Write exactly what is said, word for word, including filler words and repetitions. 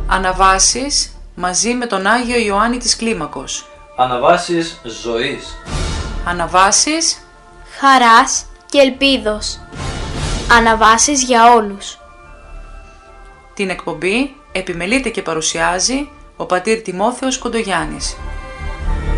Αναβάσεις μαζί με τον Άγιο Ιωάννη της Κλίμακος. Αναβάσεις ζωής. Αναβάσεις χαράς και ελπίδος. Αναβάσεις για όλους. Την εκπομπή επιμελείται και παρουσιάζει ο πατήρ Τιμόθεος Κοντογιάννης.